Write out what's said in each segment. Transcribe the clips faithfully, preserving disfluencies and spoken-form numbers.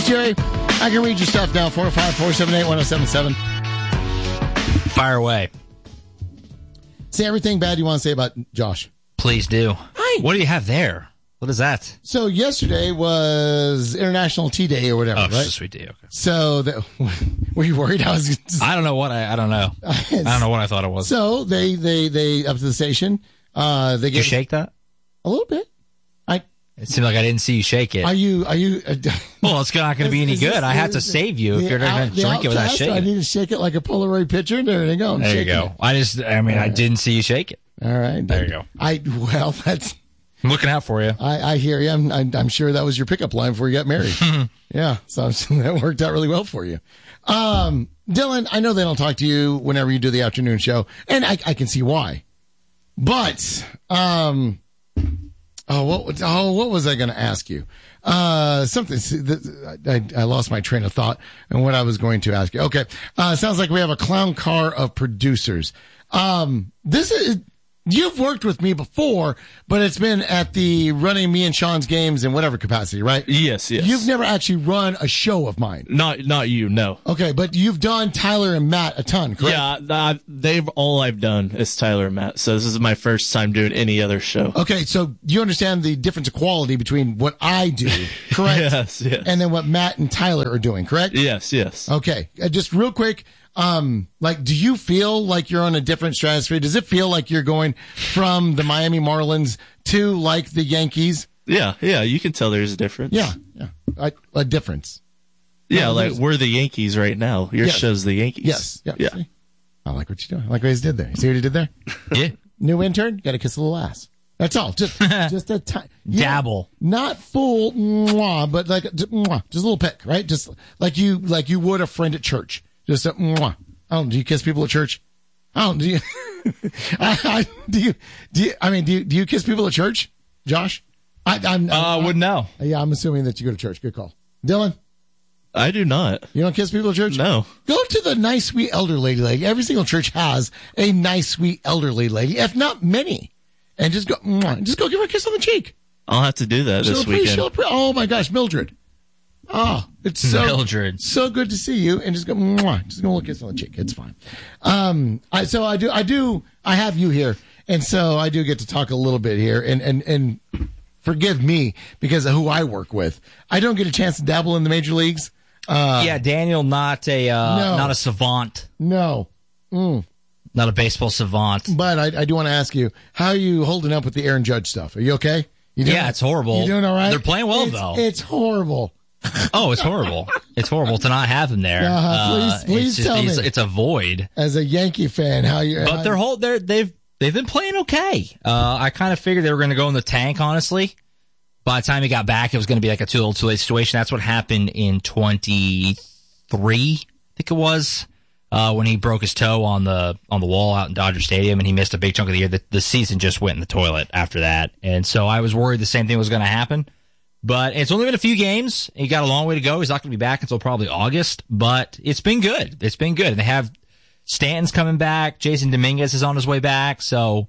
Jerry. I can read your stuff now. four oh five, four seven eight, one oh seven seven. Fire away. Say everything bad you want to say about Josh. Please do. Hi. What do you have there? What is that? So yesterday was International Tea Day or whatever, Oh, right? it's a sweet tea. Okay. So the, were you worried? I was. I don't know what I. I don't know. I don't know what I thought it was. So they they they up to the station. Uh, they Did get you shake that? a little bit. I. It seemed like I didn't see you shake it. Are you? Are you? Uh, well, it's not going to be any is good. this- I have to is- save you if the you're going out- to the drink it without outcast, shaking. I need to shake it like a Polaroid picture. There you go. I'm There you shaking go. it. I just. I mean, I didn't see you shake it. All right. There you go. I well, that's. I'm looking out for you. I, I hear you. I'm, I'm I'm sure that was your pickup line before you got married. Yeah, so that worked out really well for you. Um, Dylan, I know they don't talk to you whenever you do the afternoon show, and I, I can see why. But um, oh, what oh, what was I going to ask you? Uh, something. I, I lost my train of thought and what I was going to ask you. Okay, uh, sounds like we have a clown car of producers. Um, this is. You've worked with me before, but it's been at the running me and Sean's games in whatever capacity, right? Yes, yes. You've never actually run a show of mine. Not not you, no. Okay, but you've done Tyler and Matt a ton, correct? Yeah, I, they've all I've done is Tyler and Matt. So this is my first time doing any other show. Okay, so you understand the difference of quality between what I do, correct? Yes, yes. And then what Matt and Tyler are doing, correct? Yes, yes. Okay, uh, just real quick. Um, like, do you feel like you're on a different stratosphere? Does it feel like you're going from the Miami Marlins to like the Yankees? Yeah, yeah. You can tell there's a difference. Yeah, yeah, I, a difference. Yeah, No, like there's- we're the Yankees right now. Your Yes. show's the Yankees. Yes. Yeah. Yeah. See? I like what you're doing. I like what he did there. See what he did there? Yeah. New intern, got to kiss a little ass. That's all. Just, just a tiny Dabble. Not full, mwah, but like just, mwah, just a little peck, right? Just like you, like you would a friend at church. Just a mwah. Oh, do you kiss people at church? Oh, do you? I, I, do you? Do you? I mean, do you? Do you kiss people at church, Josh? I, I'm. I uh, would know. Yeah, I'm assuming that you go to church. Good call, Dylan. I do not. You don't kiss people at church? No. Go to the nice, sweet elder lady lady. Every single church has a nice, sweet elderly lady, if not many. And just go, mwah, just go give her a kiss on the cheek. I'll have to do that She'll this appreciate- weekend. she'll appre- oh my gosh, Mildred. Oh, it's so Mildred. so good to see you. And just go, mwah, just go a little kiss on the cheek. It's fine. Um, I, so I do, I do, I have you here. And so I do get to talk a little bit here and, and, and forgive me because of who I work with. I don't get a chance to dabble in the major leagues. Uh, yeah, Daniel, not a uh, No. not a savant, no. Mm. not a baseball savant. But I, I do want to ask you, how are you holding up with the Aaron Judge stuff? Are you okay? You doing, Yeah, it's horrible. You doing all right? They're playing well, it's, though. It's horrible. Oh, it's horrible. It's horrible to not have him there. Uh-huh. Please- please it's just- tell it's, me. it's a void. As a Yankee fan, how you? But how, they're whole they're they've they've been playing okay. Uh, I kind of figured they were going to go in the tank. Honestly, by the time he got back, it was going to be like a too little too late situation. That's what happened in twenty-three, I think it was, uh, when he broke his toe on the on the wall out in Dodger Stadium, and he missed a big chunk of the year. The, the season just went in the toilet after that, and so I was worried the same thing was going to happen. But it's only been a few games. He got a long way to go. He's not going to be back until probably August, but it's been good. It's been good. And they have Stanton's coming back. Jason Dominguez is on his way back. So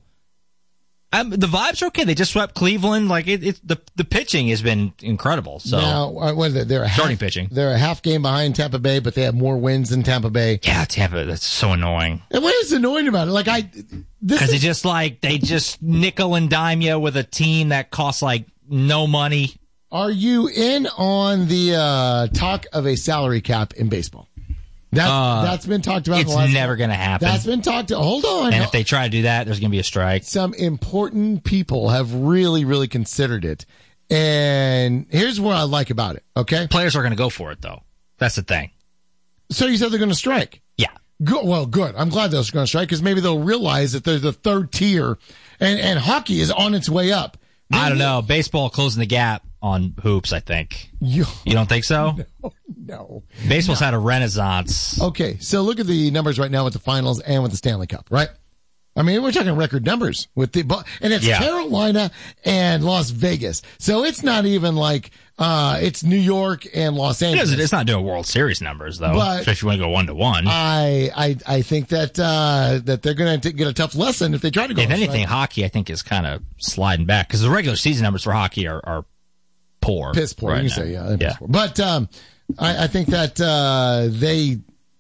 um, the vibes are okay. They just swept Cleveland. Like it, it the the pitching has been incredible. So now, uh, what is it? They're a starting half, pitching. They're a half game behind Tampa Bay, but they have more wins than Tampa Bay. Yeah, Tampa. That's so annoying. And what is annoying about it? Like I, this Because is they just like they just nickel and dime you with a team that costs like no money. Are you in on the uh, talk of a salary cap in baseball? That's, Uh, that's been talked about. It's the last never going to happen. That's been talked to. Hold on. And if they try to do that, there's going to be a strike. Some important people have really, really considered it. And here's what I like about it, okay? Players are going to go for it, though. That's the thing. So you said they're going to strike. Yeah. Good. Well, good. I'm glad they're going to strike because maybe they'll realize that they're the third tier and, and hockey is on its way up. I don't know. Baseball closing the gap on hoops, I think. You, You don't think so? no, no. Baseball's had a renaissance. Okay, so look at the numbers right now with the finals and with the Stanley Cup, right? I mean, we're talking record numbers with the, and it's Yeah. Carolina and Las Vegas. So it's not even like, uh, it's New York and Los Angeles. Because it's not doing World Series numbers, though. But- Especially if you want to go one to one. I, I, I think that, uh, that they're going to get a tough lesson if they try to go. If on anything, strike. hockey, I think, is kind of sliding back. Because the regular season numbers for hockey are, are poor. Piss poor, right you now. can say, yeah. Piss Yeah. poor. But um, I, I think that uh, they,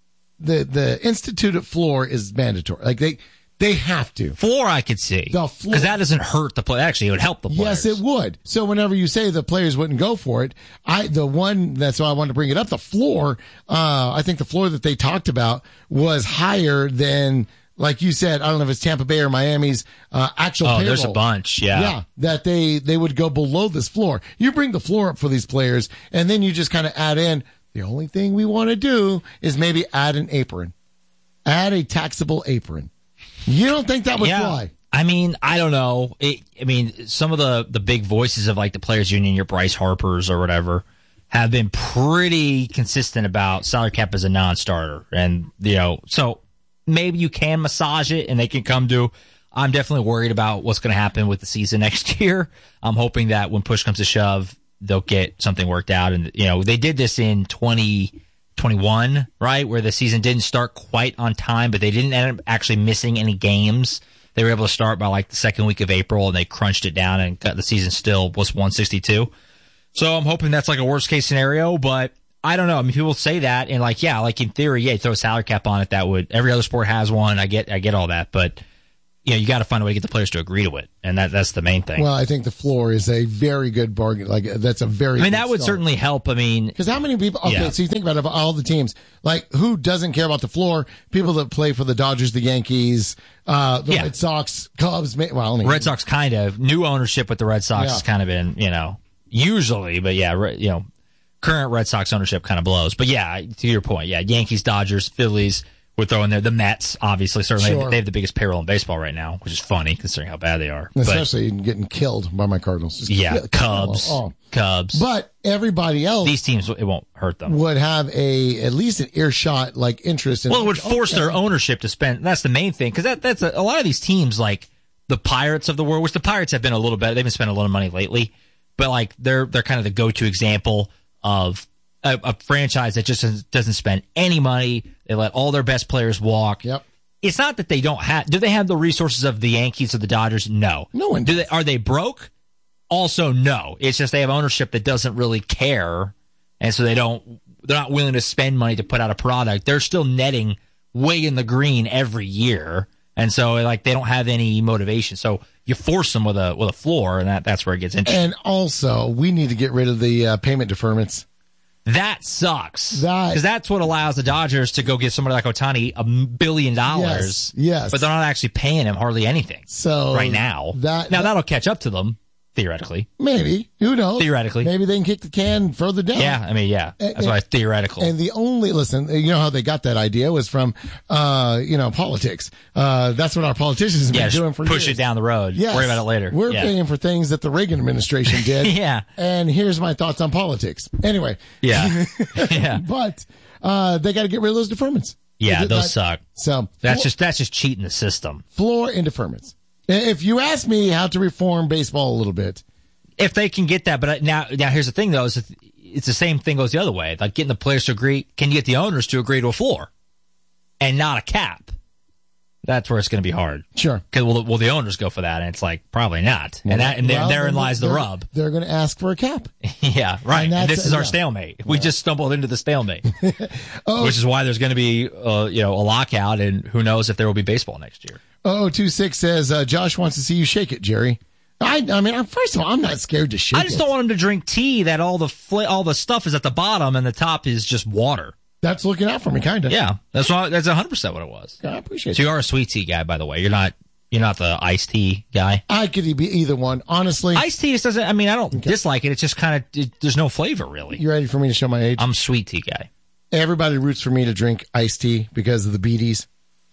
the the instituted floor is mandatory. Like they they have to. Floor, I could see. The floor- Because that doesn't hurt the player. Actually, it would help the players. Yes, it would. So whenever you say the players wouldn't go for it, I the one that's why I wanted to bring it up. The floor, uh, I think the floor that they talked about was higher than, like you said, I don't know if it's Tampa Bay or Miami's uh, actual. Oh, payroll. there's a bunch. Yeah. Yeah, that they they would go below this floor. You bring the floor up for these players, and then you just kind of add in. The only thing we want to do is maybe add an apron, add a taxable apron. You don't think that would yeah. fly? I mean, I don't know. It, I mean, some of the, the big voices of like the players union, your Bryce Harpers or whatever, have been pretty consistent about salary cap as a non-starter. And, you know, so maybe you can massage it and they can come to, I'm definitely worried about what's going to happen with the season next year. I'm hoping that when push comes to shove, they'll get something worked out. And, you know, they did this in twenty twenty-one, right? Where the season didn't start quite on time, but they didn't end up actually missing any games. They were able to start by like the second week of April, and they crunched it down and got the season still was one sixty-two. So I'm hoping that's like a worst case scenario, but I don't know. I mean, people say that, and like, yeah, like in theory, yeah, you throw a salary cap on it, that would, every other sport has one. I get, I get all that, but you know, you got to find a way to get the players to agree to it, and that that's the main thing. Well, I think the floor is a very good bargain. Like that's a very. I mean, that would certainly help. I mean, because how many people? Okay, Yeah. so you think about it, of all the teams, like who doesn't care about the floor? People that play for the Dodgers, the Yankees, uh, the Yeah. Red Sox, Cubs. ma- Well, only Red Sox kind of new ownership with the Red Sox Yeah. has kind of been, you know, usually, but yeah, re- you know, current Red Sox ownership kind of blows. But yeah, to your point, yeah, Yankees, Dodgers, Phillies. We're throwing there the Mets, obviously. Certainly, Sure. they have the biggest payroll in baseball right now, which is funny considering how bad they are. But especially getting killed by my Cardinals. Just yeah, kill- Cubs, oh. Cubs. But everybody else These teams, it won't hurt them. would have a at least an earshot like interest in. Well, it would force okay. their ownership to spend. That's the main thing, because that, that's a, a lot of these teams, like the Pirates of the world, which the Pirates have been a little bit. They've been spending a lot of money lately, but like they're they're kind of the go-to example of a, a franchise that just doesn't, doesn't spend any money. They let all their best players walk. Yep. It's not that they don't have. Do they have the resources of the Yankees or the Dodgers? No. No one Do does. they? Are they broke? Also, no. It's just they have ownership that doesn't really care, and so they don't. They're not willing to spend money to put out a product. They're still netting way in the green every year, and so like they don't have any motivation. So you force them with a with a floor, and that that's where it gets interesting. And also, we need to get rid of the uh, payment deferments. That sucks. That- Because that's what allows the Dodgers to go give somebody like Otani a billion dollars. Yes, yes. But they're not actually paying him hardly anything. So right now. that now that- that'll catch up to them, theoretically. maybe who knows? Theoretically. maybe they can kick the can further down. Yeah, I mean, yeah. That's And- why theoretical. And the only listen, you know how they got that idea was from, uh, you know, politics. Uh, that's what our politicians have yeah, been just doing for push years. it down the road. Yes. Worry about it later. We're yeah. paying for things that the Reagan administration did. Yeah. And here's my thoughts on politics. Anyway. Yeah. yeah. But uh, they got to get rid of those deferments. Yeah, That- those that- suck. So That's flo- just that's just cheating the system. floor and deferments. If you ask me how to reform baseball a little bit, If they can get that, but now now here's the thing though, is it's the same thing goes the other way. Like getting the players to agree, can you get the owners to agree to a floor and not a cap? That's where it's going to be hard. sure. Because will, will the owners go for that? And it's like probably not. And that and there- Well, therein then lies the they're- rub. They're going to ask for a cap. yeah, right. And And, that's- this is our yeah. stalemate. We just stumbled into the stalemate, Oh. which is why there's going to be uh, you know a lockout, and who knows if there will be baseball next year. oh two six says, uh, Josh wants to see you shake it, Jerry. I, I mean, I'm- first of all, I'm not scared to shake I just it. don't want him to drink tea that all the fl- all the stuff is at the bottom and the top is just water. That's looking out for me, kind of. Yeah, that's what, that's one hundred percent what it was. I appreciate So it. you are a sweet tea guy, by the way. You're not you're not the iced tea guy. I could be either one. Honestly, Iced tea just doesn't. I mean, I don't dislike it. It's just kind of it, there's no flavor really. you ready for me to show my age? I'm a sweet tea guy. Everybody roots for me to drink iced tea because of the beaties.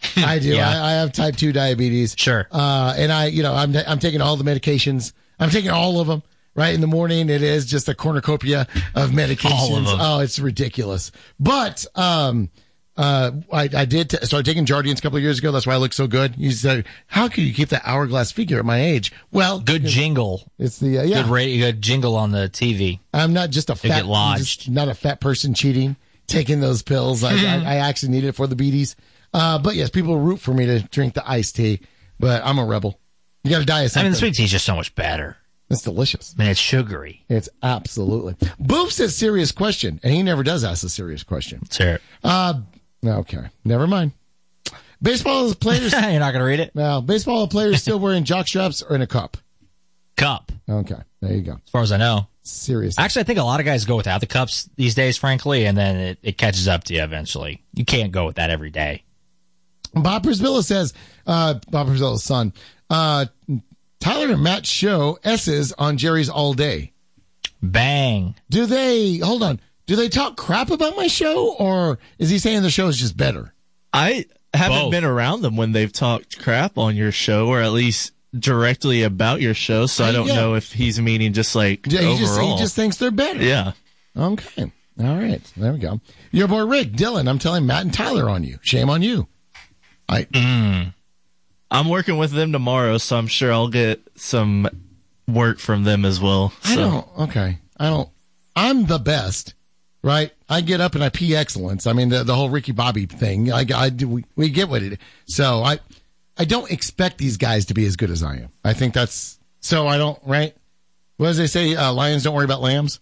I do. Yeah. I, I have type two diabetes. Sure. Uh, and I, you know, I'm I'm taking all the medications. I'm taking all of them. Right in the morning, it is just a cornucopia of medications. All of them. Oh, it's ridiculous. But um, uh, I, I did t- start taking Jardians a couple of years ago. That's why I look so good. You said, "How can you keep that hourglass figure at my age?" Well, Good jingle. it's the uh, yeah. Good radio. Good jingle on the T V. I'm not just a fat, get I'm lodged. just not a fat person cheating, taking those pills. I, I, I actually need it for the beaties. Uh, but yes, people root for me to drink the iced tea, but I'm a rebel. You got to die of I something. mean, the sweet tea is just so much better. It's delicious. I mean, it's sugary. It's absolutely. Boop says serious question, and he never does ask a serious question. Let's hear it. Uh, okay, never mind. Baseball players. You're not going to read it? Now, baseball players still wearing jock straps or in a cup? Cup. Okay, there you go. As far as I know. Serious. Actually, I think a lot of guys go without the cups these days, frankly, and then it, it catches up to you eventually. You can't go with that every day. Bob Brzilla says, uh, Bob Brzilla's son, uh, Tyler and Matt's show S's on Jerry's all day. Bang. Do they, hold on, do they talk crap about my show, or is he saying the show is just better? I haven't Both. been around them when they've talked crap on your show, or at least directly about your show, so I don't yeah. know if he's meaning just like Yeah, he overall. just, he just thinks they're better. Yeah. Okay. All right. There we go. Your boy Rick, Dylan, I'm telling Matt and Tyler on you. Shame on you. I Mm. I'm working with them tomorrow, so I'm sure I'll get some work from them as well. So. I don't. Okay. I don't. I'm the best, right? I get up and I pee excellence. I mean, the, the whole Ricky Bobby thing, I, I do, we, we get what it is. So I, I don't expect these guys to be as good as I am. I think that's, so I don't, right? What does they say? Uh, lions don't worry about lambs?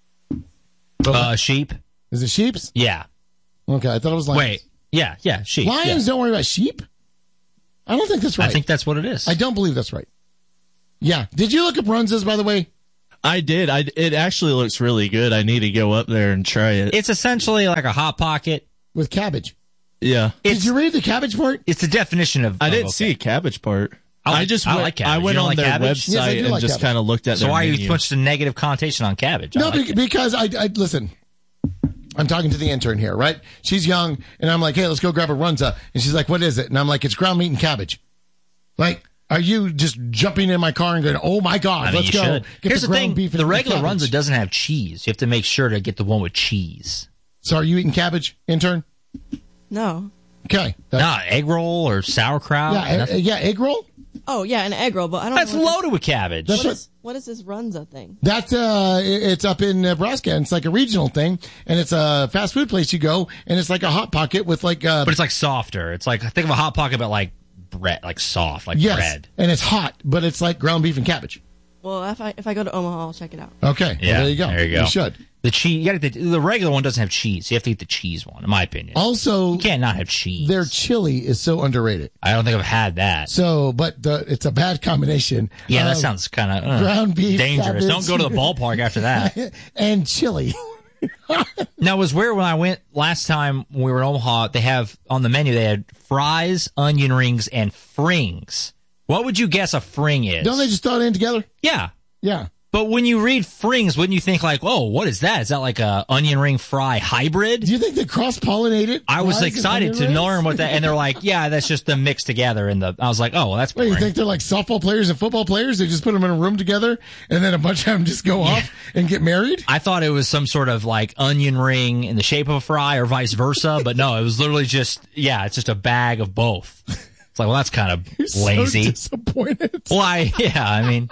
Uh, sheep? Is it sheeps? Yeah. Okay. I thought it was lions. Wait. Yeah, yeah, sheep. Lions yeah. don't worry about sheep? I don't think that's right. I think that's what it is. I don't believe that's right. Yeah. Did you look up Runzas, by the way? I did. I, it actually looks really good. I need to go up there and try it. It's essentially like a Hot Pocket. With cabbage. Yeah. It's, Did you read the cabbage part? It's the definition of. I of didn't okay. see a cabbage part. I like- I just I went, like cabbage. I went You don't on like their cabbage? Yes, I website do and like just cabbage. kind of looked at So their why are menu. you put a negative connotation on cabbage? I No, like be- it. because I, I listen. I'm talking to the intern here, right? She's young, and I'm like, "Hey, let's go grab a runza." And she's like, "What is it?" And I'm like, "It's ground meat and cabbage." Like, are you just jumping in my car and going, "Oh my god, I mean, let's you go"? should. Get Here's the, ground thing: beef and the regular cabbage. Runza doesn't have cheese. You have to make sure to get the one with cheese. So, are you eating cabbage, intern? No. Okay. That- Nah, egg roll or sauerkraut. yeah, That's, uh, yeah, egg roll. Oh, yeah, an egg roll, but I don't that's know. what loaded with cabbage. That's this- What what- is, what is this Runza thing? That's uh, it- it's up in Nebraska, and it's like a regional thing, and it's a fast food place you go, and it's like a hot pocket with like uh, but it's like softer. It's like think of a Hot Pocket, but like bread, like soft, like yes, bread. and it's hot, but it's like ground beef and cabbage. Well, if I if I go to Omaha, I'll check it out. Okay, well, Yeah, there you go. there you go. You should. The cheese, you got to the regular one doesn't have cheese. You have to eat the cheese one, in my opinion. Also, You can't not have cheese. their chili is so underrated. I don't think I've had that. So, but the, it's a bad combination. Yeah, that of sounds kind of uh, ground beef, dangerous. cabbage. Don't go to the ballpark after that. and chili. Now, it was weird when I went last time when we were in Omaha. They have on the menu, they had fries, onion rings, and frings. What would you guess a fring is? Don't they just throw it in together? Yeah. Yeah. But when you read frings, wouldn't you think like, oh, what is that? Is that like a onion ring fry hybrid? Do you think they cross pollinated? I was excited to learn what that, and they're like, yeah, that's just them mixed together in the, I was like, oh, well, that's What, boring. you think they're like softball players and football players? They just put them in a room together, and then a bunch of them just go off and get married? I thought it was some sort of like onion ring in the shape of a fry or vice versa, but no, it was literally just, yeah, it's just a bag of both. It's like, well, that's kind of You're lazy. so disappointed. Why? Yeah, I mean,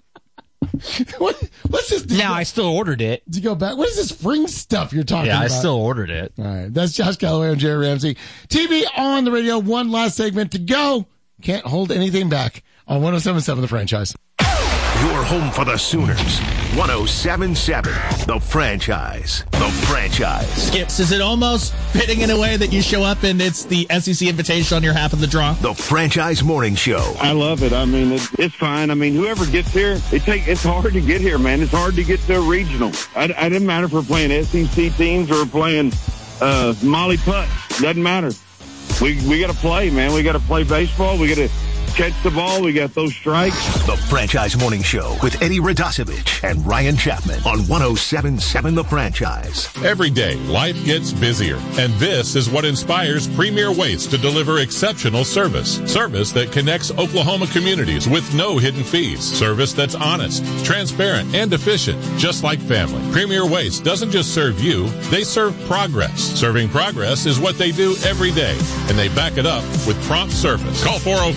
what, what's this? Did now you, I still ordered it. did you go back? What is this fring stuff you're talking Yeah, I about? still ordered it. All right. That's Josh Calloway and Jerry Ramsey. T V on the radio. One last segment to go. Can't hold anything back on one oh seven point seven The Franchise. Your home for the Sooners. one oh seven point seven The Franchise. The Franchise. Skips, is it almost fitting in a way that you show up and it's the S E C invitation on your half of the draw? The Franchise Morning Show. I love it. I mean, it, it's fine. I mean, whoever gets here, it take it's hard to get here, man. It's hard to get to a regional. I, I didn't matter if we're playing S E C teams or playing uh, Molly Putt. Doesn't matter. We we got to play, man. We got to play baseball. We got to catch the ball. We got those strikes. The Franchise Morning Show with Eddie Radosevich and Ryan Chapman on one oh seven point seven The Franchise. Every day, life gets busier, and this is what inspires Premier Waste to deliver exceptional service. Service that connects Oklahoma communities with no hidden fees. Service that's honest, transparent, and efficient, just like family. Premier Waste doesn't just serve you, they serve progress. Serving progress is what they do every day, and they back it up with prompt service. Call four oh five, three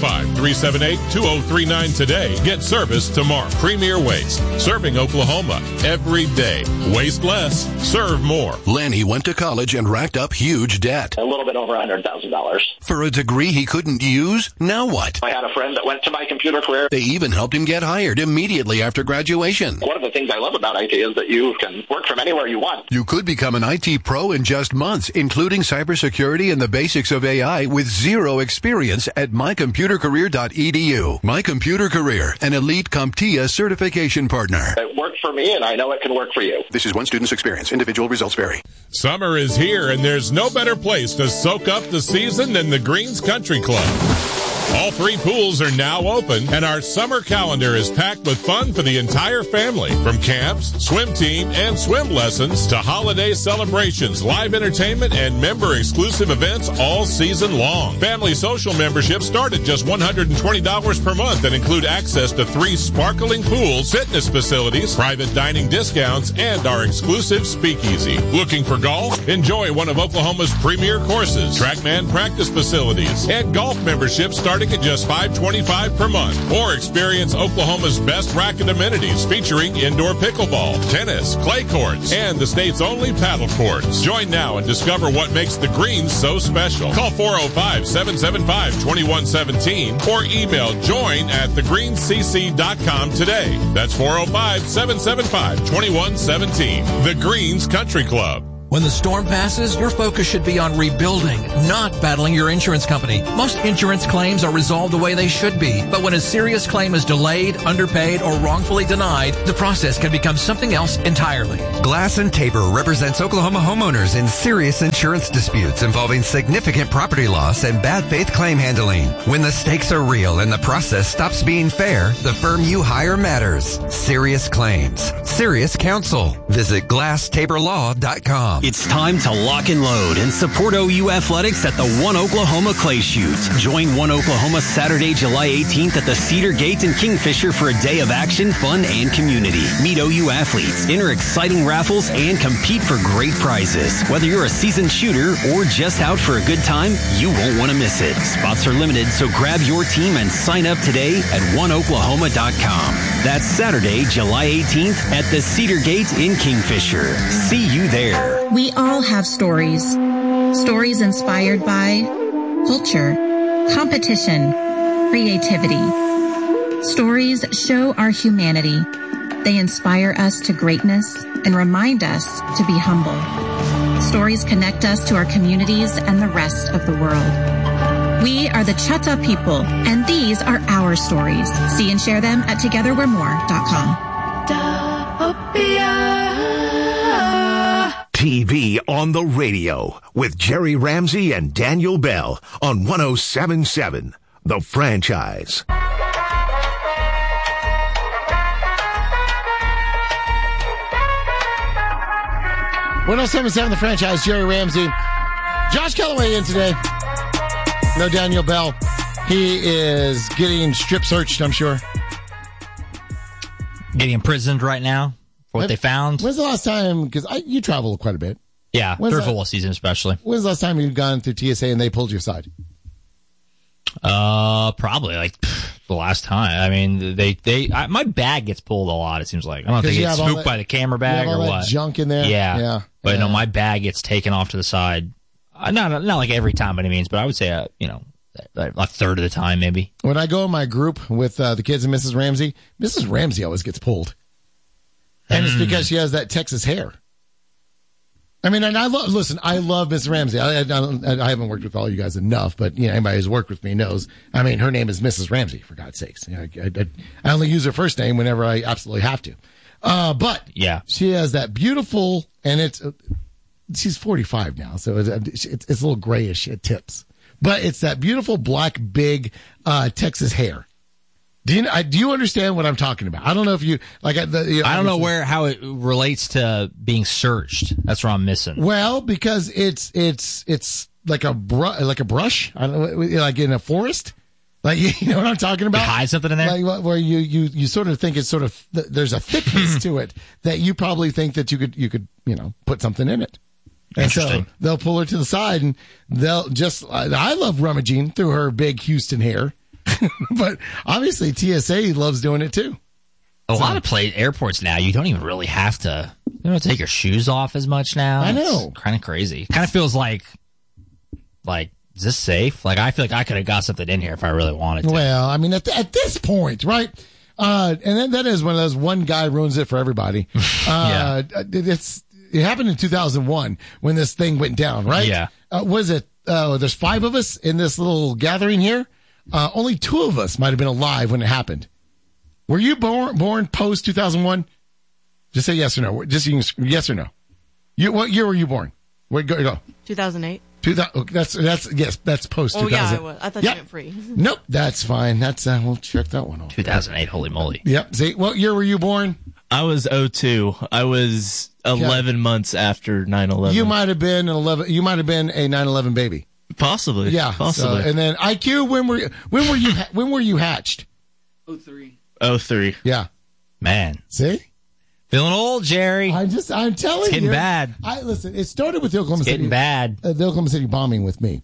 three seven eight, two oh three nine today. Get service tomorrow. Premier Waste, serving Oklahoma every day. Waste less, serve more. Lanny went to college and racked up huge debt. A little bit over one hundred thousand dollars. For a degree he couldn't use? Now what? I had a friend that went to my computer career. They even helped him get hired immediately after graduation. One of the things I love about I T is that you can work from anywhere you want. You could become an I T pro in just months, including cybersecurity and the basics of A I with zero experience at my computer career dot e d u. My Computer Career, an elite CompTIA certification partner. It worked for me, and I know it can work for you. This is one student's experience. Individual results vary. Summer is here, and there's no better place to soak up the season than the Greens Country Club. All three pools are now open, and our summer calendar is packed with fun for the entire family. From camps, swim team, and swim lessons to holiday celebrations, live entertainment, and member-exclusive events all season long. Family social memberships start at just one hundred twenty dollars per month and include access to three sparkling pools, fitness facilities, private dining discounts, and our exclusive speakeasy. Looking for golf? Enjoy one of Oklahoma's premier courses, TrackMan practice facilities, and golf memberships starting at just five dollars and twenty-five cents per month. Or experience Oklahoma's best racket amenities featuring indoor pickleball, tennis, clay courts, and the state's only paddle courts. Join now and discover what makes the Greens so special. Call four oh five, seven seven five, two one one seven or email join at the greens c c dot com today. That's four oh five, seven seven five, two one one seven. The Greens Country Club. When the storm passes, your focus should be on rebuilding, not battling your insurance company. Most insurance claims are resolved the way they should be, but when a serious claim is delayed, underpaid, or wrongfully denied, the process can become something else entirely. Glass and Tabor represents Oklahoma homeowners in serious insurance disputes involving significant property loss and bad faith claim handling. When the stakes are real and the process stops being fair, the firm you hire matters. Serious claims. Serious counsel. Visit glass tabor law dot com. It's time to lock and load and support O U Athletics at the One Oklahoma Clay Shoot. Join One Oklahoma Saturday, July eighteenth at the Cedar Gate in Kingfisher for a day of action, fun, and community. Meet O U athletes, enter exciting raffles, and compete for great prizes. Whether you're a seasoned shooter or just out for a good time, you won't want to miss it. Spots are limited, so grab your team and sign up today at one oklahoma dot com. That's Saturday, July eighteenth at the Cedar Gate in Kingfisher. See you there. We all have stories. Stories inspired by culture, competition, creativity. Stories show our humanity. They inspire us to greatness and remind us to be humble. Stories connect us to our communities and the rest of the world. We are the Chata people, and these are our stories. See and share them at together we're more dot com. T V on the radio with Jerry Ramsey and Daniel Bell on one oh seven point seven, The Franchise. one oh seven point seven, The Franchise, Jerry Ramsey. Josh Kellaway in today. No Daniel Bell. He is getting strip searched, I'm sure. Getting imprisoned right now for what when, they found. When's the last time, because you travel quite a bit. Yeah, when's through that, football season especially. When's the last time you've gone through T S A and they pulled you aside? Uh, probably like pff, the last time. I mean, they, they, I, my bag gets pulled a lot, it seems like. I don't think it's spooked that, by the camera bag or what. Junk in there? Yeah. Yeah. But yeah. no, my bag gets taken off to the side. Uh, not, not like every time by any means, but I would say, uh, you know, a third of the time maybe. When I go in my group with uh, the kids and Missus Ramsey, Missus Ramsey always gets pulled. And mm. it's because she has that Texas hair. I mean, and I love, listen, I love Missus Ramsey. I, I, I haven't worked with all you guys enough, but, you know, anybody who's worked with me knows. I mean, her name is Missus Ramsey, for God's sakes. You know, I, I, I only use her first name whenever I absolutely have to. Uh, but yeah, she has that beautiful, and it's, uh, she's forty-five now, so it's, it's, it's a little grayish at tips. But it's that beautiful black, big uh, Texas hair. Do you I, do you understand what I'm talking about? I don't know if you like. The, you know, I don't know where how it relates to being searched. That's what I'm missing. Well, because it's it's it's like a br- like a brush. I don't know, like in a forest. Like, you know what I'm talking about? You hide something in there, like where you you you sort of think it's sort of there's a thickness to it that you probably think that you could you could you know put something in it. And so they'll pull her to the side and they'll just, I love rummaging through her big Houston hair. But obviously T S A loves doing it too. A So- lot of play airports now, you don't even really have to, you don't have to take your shoes off as much now. I know. Kind of crazy. Kind of feels like, like, is this safe? Like, I feel like I could have got something in here if I really wanted to. Well, I mean, at, at this point, right? Uh, and then that is one of those one guy ruins it for everybody. Uh, it's, it happened in two thousand one when this thing went down, right? Yeah. Uh, was it, uh, there's five of us in this little gathering here. Uh, only two of us might have been alive when it happened. Were you born, born post two thousand one? Just say yes or no. Just you can, yes or no. You, what year were you born? Wait, go, go. two thousand eight. Two thousand, that's, that's, yes, that's post Oh, two thousand. yeah, I was. I thought Yep. you meant free. Nope, that's fine. That's, uh, we'll check that one off. two thousand eight, holy moly. Yep. See, what year were you born? I was oh two. I was eleven months after nine eleven. You might have been an eleven. You might have been a nine eleven baby. Possibly. Yeah. Possibly. So, and then I Q. When were you, when were you ha- when were you hatched? oh three. Yeah. Man. See. Feeling old, Jerry. I just, I'm telling It's getting you. bad. I listen. It started with the Oklahoma It's City. getting bad. Uh, the Oklahoma City bombing with me,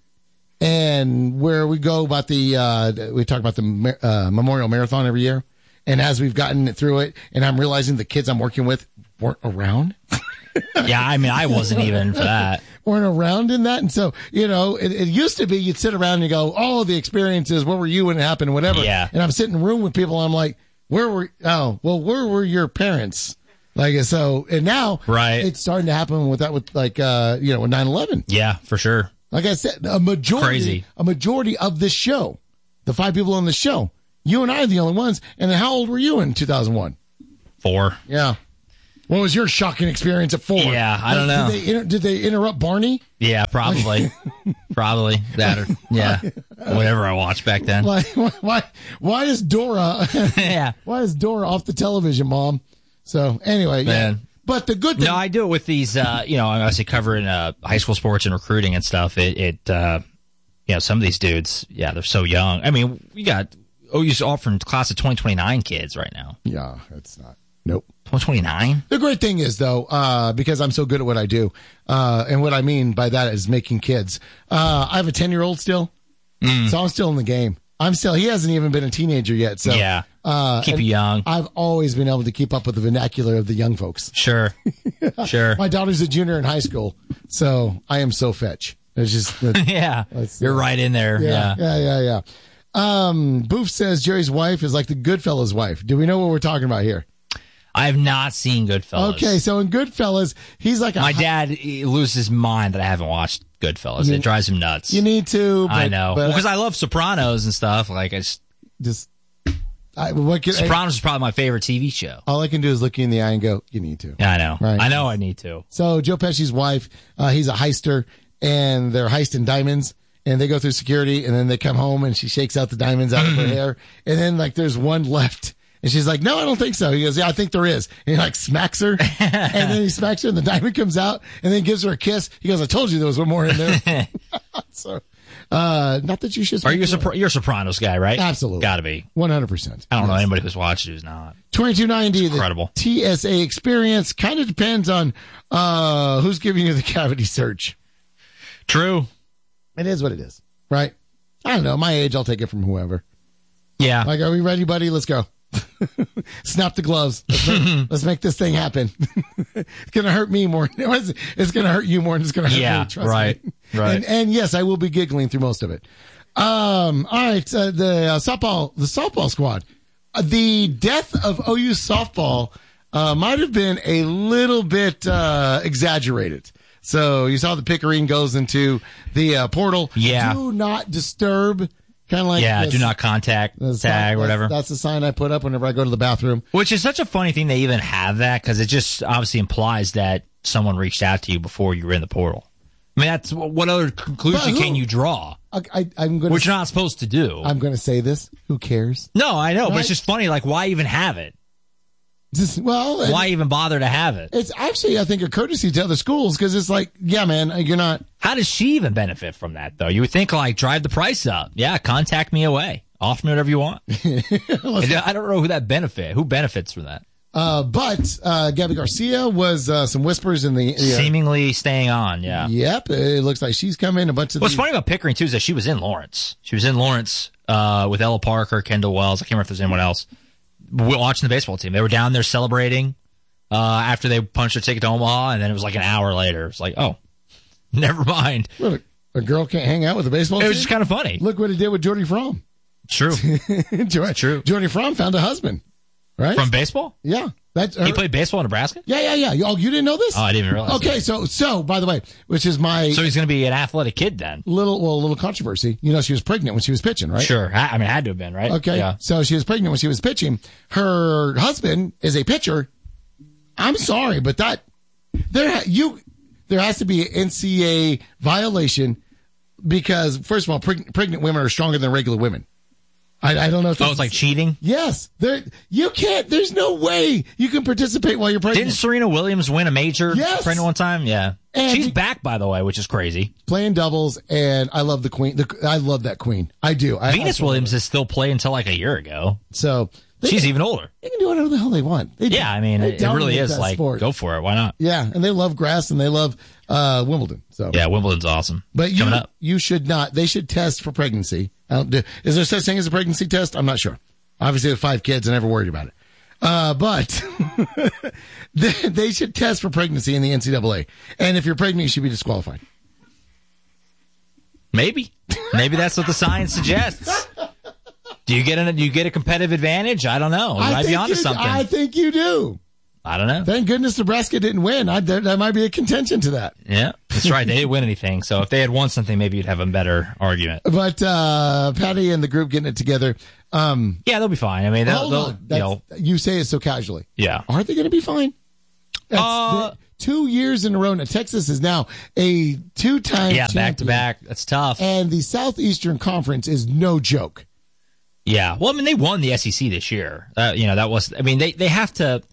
and where we go about the uh, we talk about the Mar- uh, Memorial Marathon every year, and as we've gotten through it, and I'm realizing the kids I'm working with weren't around. Yeah, I mean, I wasn't even for that. weren't around in that. And so, you know, it, it used to be you'd sit around and you go, oh, the experiences, where were you when it happened, whatever. Yeah. And I'm sitting in a room with people, and I'm like, where were, oh, well, where were your parents? Like, so, and now Right. it's starting to happen with that, with like, uh, you know, with nine eleven. Yeah, for sure. Like I said, a majority, Crazy. a majority of this show, the five people on the show, you and I are the only ones. And then how old were you in two thousand one? Four. Yeah. What was your shocking experience at four? Yeah, I don't know. Did they, inter- did they interrupt Barney? Yeah, probably. Probably. That or, yeah. Whatever I watched back then. Why, why, why is Dora, Yeah. why is Dora off the television, Mom? So anyway, yeah. Man. But the good thing, No, I do it with these, uh, you know, I'm obviously covering uh, high school sports and recruiting and stuff. It, it uh, you know, some of these dudes, yeah, they're so young. I mean, we got O U's offering class of twenty twenty-nine kids right now. yeah, it's not. Nope. twenty twenty-nine? The great thing is, though, uh, because I'm so good at what I do, uh, and what I mean by that is making kids. Uh, I have a ten-year-old still, Mm. so I'm still in the game. I'm still, he hasn't even been a teenager yet, so. Yeah. Uh, Keep and you young. I've always been able to keep up with the vernacular of the young folks. Sure. Sure. My daughter's a junior in high school, so I am so fetch. It's just, Yeah. Let's- You're right in there. Yeah. yeah, yeah, yeah. Um, Boof says Jerry's wife is like the Goodfellas wife. Do we know what we're talking about here? I have not seen Goodfellas. Okay, so in Goodfellas, he's like a My hi- dad he loses his mind that I haven't watched Goodfellas. You- it drives him nuts. You need to. But, I know. but Because I love Sopranos and stuff. Like, I just, just I, what can, Sopranos is probably my favorite T V show. all I can do is look you in the eye and go, you need to. Yeah, I know. Right. I know I need to. So Joe Pesci's wife, uh, he's a heister, and they're heisting diamonds, and they go through security, and then they come home, and she shakes out the diamonds out of her hair, and then like there's one left. And she's like, no, I don't think so. He goes, yeah, I think there is. And he like smacks her, and then he smacks her, and the diamond comes out, and then gives her a kiss. He goes, I told you there was one more in there. So, uh, not that you should. Are you a, smack her. Sopra- you're a Sopranos guy, right? Absolutely. Gotta be. one hundred percent. I don't know anybody who's watched it who's not. twenty-two ninety, It's incredible. the T S A experience kind of depends on uh, who's giving you the cavity search. True. It is what it is, right? I don't know. My age, I'll take it from whoever. Yeah. Like, are we ready, buddy? Let's go. Snap the gloves. Let's make, let's make this thing happen. It's going to hurt me more. It's, it's going to hurt you more than it's going to hurt Yeah, me. Trust right, me. right. And, and yes, I will be giggling through most of it. Um, all right. Uh, the uh, softball, the softball squad, uh, the death of O U softball, uh, might have been a little bit, uh, exaggerated. So you saw the Pickering goes into the uh, portal. Yeah. Do not disturb. Kind of like yeah, this- do not contact, that's- tag, that's- whatever. That's the sign I put up whenever I go to the bathroom. Which is such a funny thing they even have that because it just obviously implies that someone reached out to you before you were in the portal. I mean, that's what other conclusion But who- can you draw? I, I, I'm going Which you're not supposed to do. I'm going to say this. Who cares? No, I know, but Right? it's just funny. Like, why even have it? Just, well, Why even bother to have it? It's actually, I think, a courtesy to other schools because it's like, yeah, man, you're not. How does she even benefit from that, though? You would think, like, drive the price up. Yeah, contact me away. Offer me whatever you want. I don't know who that benefit. Who benefits from that? Uh, but uh, Gabby Garcia was uh, some whispers in the. Uh, Seemingly staying on, yeah. Yep, it looks like she's coming. A bunch of. What's the, funny about Pickering, too, is that she was in Lawrence. She was in Lawrence uh, with Ella Parker, Kendall Wells. I can't remember if there's anyone else. Watching the baseball team. They were down there celebrating uh, after they punched their ticket to Omaha, and then it was like an hour later. It's like, oh, never mind. Look, a girl can't hang out with a baseball It team? was just kind of funny. Look what he did with Jordy Fromm. True. Jordy, True. Jordy Fromm found a husband, right? From baseball? Yeah. That's He played baseball in Nebraska? Yeah, yeah, yeah. Oh, you didn't know this? Oh, I didn't even realize Okay, that. so, so, by the way, which is my... So he's going to be an athletic kid then? Little, well, a little controversy. You know, she was pregnant when she was pitching, right? Sure. I I mean, it had to have been, right? Okay. Yeah. So she was pregnant when she was pitching. Her husband is a pitcher. I'm sorry, but that there ha- you there has to be an N C A A violation because first of all, preg- pregnant women are stronger than regular women. I, I don't know if Oh, it's like cheating? Yes, there you can't. There's no way you can participate while you're pregnant. Didn't Serena Williams win a major Yes. pregnant one time? Yeah. And She's he- back, by the way, which is crazy. Playing doubles, and I love the queen. The, I love that queen. I do. I, Venus I, Williams is still playing until like a year ago. So they she's can, even older. They can do whatever the hell they want. They, Yeah, I mean, they it, it really dominate is that like, sport. go for it. Why not? Yeah, and they love grass and they love uh, Wimbledon. So Yeah, Wimbledon's awesome. But you, Coming up. you should not. They should test for pregnancy. I don't do, is there such thing as a pregnancy test? I'm not sure. Obviously, with five kids, I never worried about it. Uh, but they, they should test for pregnancy in the N C double A. And if you're pregnant, you should be disqualified. Maybe. Maybe that's what the science suggests. Do you get an, do you get a competitive advantage? I don't know. You I might be think onto you- something. I think you do. I don't know. Thank goodness Nebraska didn't win. I, there, there might be a contention to that. Yeah, that's right. They didn't win anything. So if they had won something, maybe you'd have a better argument. But uh, Patty and the group getting it together. Um, Yeah, they'll be fine. I mean, they'll, hold they'll on. you That's- know, you say it so casually. yeah. Are they going to be fine? That's Uh, the- two years in a row. Now, Texas is now a two-time Yeah, champion. back to back. That's tough. And the Southeastern Conference is no joke. Yeah. Well, I mean, they won the S E C this year. Uh, you know, that was, I mean, they, they have to,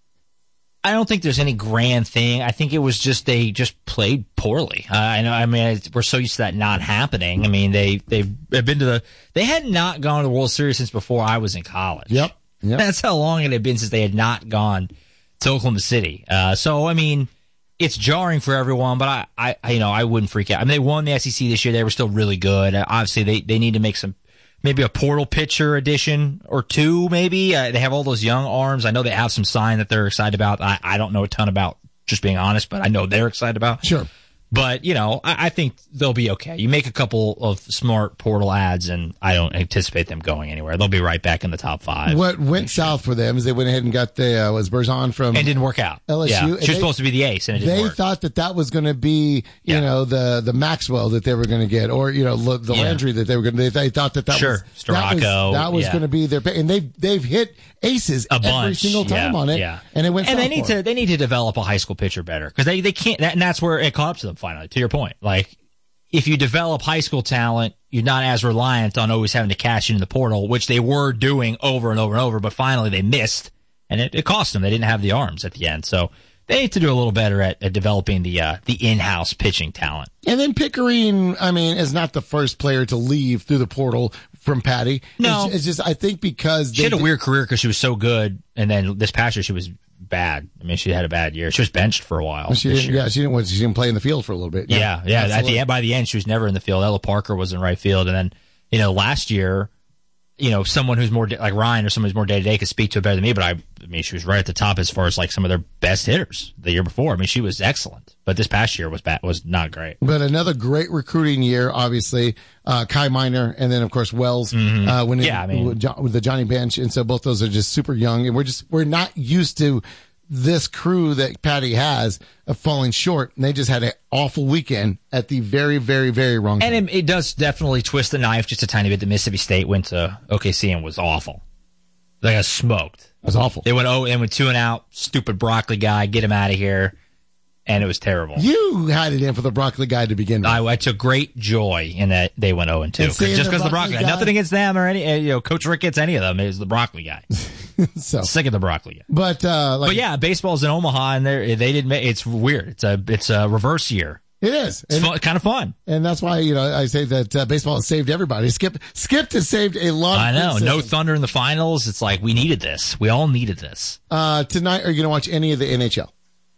I don't think there's any grand thing. I think it was just, they just played poorly. Uh, I know, I mean, it's, we're so used to that not happening. I mean, they, they've they've been to the, they had not gone to the World Series since before I was in college. Yep. Yep. That's how long it had been since they had not gone to Oklahoma City. Uh, so, I mean, it's jarring for everyone, but I, I, I, you know, I wouldn't freak out. I mean, they won the S E C this year. They were still really good. Uh, obviously, they, they need to make some, maybe a portal pitcher addition or two, maybe. Uh, they have all those young arms. I know they have some sign that they're excited about. I, I don't know a ton about, just being honest, but I know they're excited about. Sure. But, you know, I, I think they'll be okay. You make a couple of smart portal ads, and I don't anticipate them going anywhere. They'll be right back in the top five. What went south for them is they went ahead and got the, uh, was Berzon from And didn't work out. L S U. Yeah. And She was they- supposed to be the ace, and it didn't They work. thought that that was going to be, you Yeah. know, the the Maxwell that they were going to get, or you know, lo- the Yeah. Landry that they were going to. They, they thought that that Sure. was that was, Storako, that was yeah. going to be their, and they've they've hit aces a every bunch single time yeah, on it, yeah. and it went. And south they need for to them. they need to develop a high school pitcher better because they they can't. That, and that's where it caught up to them finally. To your point, like if you develop high school talent, you're not as reliant on always having to cash in the portal, which they were doing over and over and over. But finally, they missed, and it, it cost them. They didn't have the arms at the end, so they need to do a little better at, at developing the uh, the in-house pitching talent. And then Pickering, I mean, is not the first player to leave through the portal from Patty. No. it's, it's just I think because She they had a did- weird career because she was so good, and then this past year she was bad. I mean, she had a bad year. She was benched for a while. She this didn't, year. yeah, she didn't. want- She didn't play in the field for a little bit. Yeah, yeah. At absolutely. the end, by the end, she was never in the field. Ella Parker was in right field, and then you know last year, you know someone who's more like Ryan or someone who's more day to day could speak to it better than me. But I, I mean, she was right at the top as far as like some of their best hitters the year before. I mean, she was excellent, but this past year was bad, was not great. But another great recruiting year, obviously, uh, Kai Miner, and then of course Wells, Mhm. uh, when Yeah, I mean- with, Jo- with the Johnny Bench, and so both those are just super young, and we're just we're not used to this crew that Patty has of falling short, and they just had an awful weekend at the very, very, very wrong time. And it, it does definitely twist the knife just a tiny bit. The Mississippi State went to O K C and was awful. They got smoked. It was awful. They went oh, they went two and out. Stupid broccoli guy, get him out of here. And it was terrible. You had it in for the broccoli guy to begin with. I, I took great joy in that they went oh and two. And seeing Just the because the broccoli broccoli guy. guy- Nothing against them or any, uh, you know, Coach Rick gets any of them. It was the broccoli guy. so, Sick of the broccoli guy. but uh, like, But yeah, baseball's in Omaha, and they they didn't. Make, it's weird. It's a it's a reverse year. it is. It's And- fun, kind of fun. And that's why, you know, I say that uh, baseball has saved everybody. Skip, Skip has saved a lot of I know. No criticism. thunder in the finals. It's like we needed this. We all needed this. Uh, tonight, are you going to watch any of the N H L?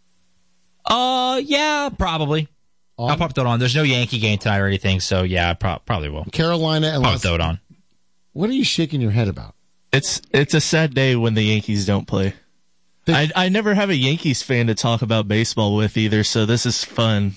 Uh, yeah, probably. On? I'll probably throw it on. There's no Yankee game tonight or anything, so yeah, I pro- probably will. Carolina and Probably Los, throw it on. What are you shaking your head about? It's it's a sad day when the Yankees don't play. They, I I never have a Yankees fan to talk about baseball with either, so this is fun.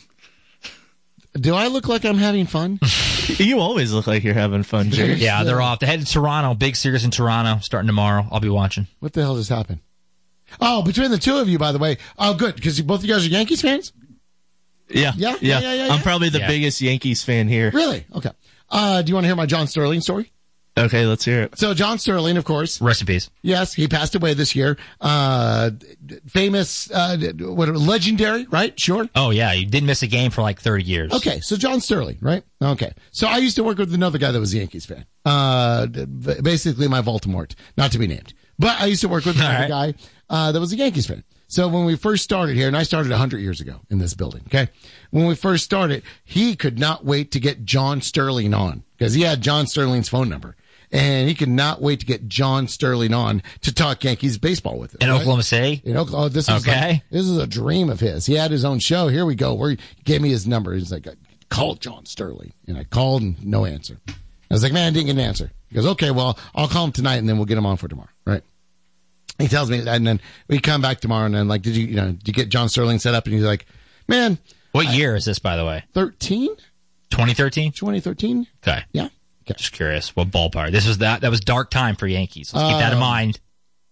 Do I look like I'm having fun? You always look like you're having fun, Jerry. Yeah, they're off. They head to Toronto. Big series in Toronto starting tomorrow. I'll be watching. What the hell just happened? Oh, between the two of you, by the way. Oh, good, because both of you guys are Yankees fans? Yeah, Yeah? yeah. Yeah, yeah, yeah, I'm yeah. probably the Yeah. biggest Yankees fan here. Really? Okay. Uh, do you want to hear my John Sterling story? Okay, let's hear it. So John Sterling, of course. Rest in peace. Yes, he passed away this year. Uh, famous, uh, what, legendary, right? Sure. Oh, yeah. You didn't miss a game for like thirty years. Okay, so John Sterling, right? Okay. So I used to work with another guy that was a Yankees fan. Uh, basically my Voldemort, not to be named. But I used to work with another right. guy, uh, that was a Yankees fan. So when we first started here, and I started one hundred years ago in this building, okay? When we first started, he could not wait to get John Sterling on because he had John Sterling's phone number. And he could not wait to get John Sterling on to talk Yankees baseball with him. In right? Oklahoma City? In Oklahoma. Oh, this is Okay. like, this is a dream of his. He had his own show. Here we go. Where he gave me his number. He's like, call John Sterling. And I called and no answer. I was like, man, I didn't get an answer. He goes, okay, well, I'll call him tonight and then we'll get him on for tomorrow. Right. He tells me, and then we come back tomorrow and then like, did you, you know, did you get John Sterling set up? And he's like, man. What I, year is this, by the way? thirteen? twenty thirteen? twenty thirteen? Okay. Yeah. Okay. Just curious. What ballpark? This was that, that was dark time for Yankees. Let's keep that in Um, mind.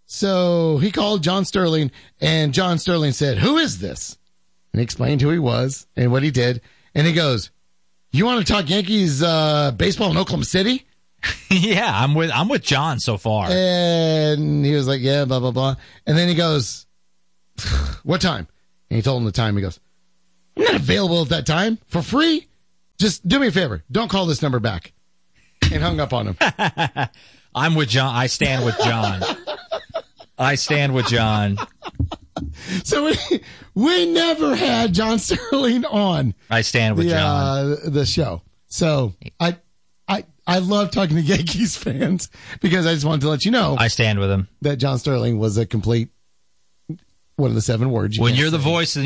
So he called John Sterling and John Sterling said, who is this? And he explained who he was and what he did. And he goes, you want to talk Yankees, uh, baseball in Oklahoma City? Yeah, I'm with I'm with John so far. And he was like, yeah, blah, blah, blah. And then he goes, what time? And he told him the time. He goes, I'm not available at that time for free. Just do me a favor. Don't call this number back. And hung up on him. I'm with John. I stand with John. I stand with John. So we we never had John Sterling on. I stand with the, John. Uh, the show. So I I I love talking to Yankees fans because I just wanted to let you know I stand with him. that John Sterling was a complete one of the seven words. You When can't you're the say. voice of the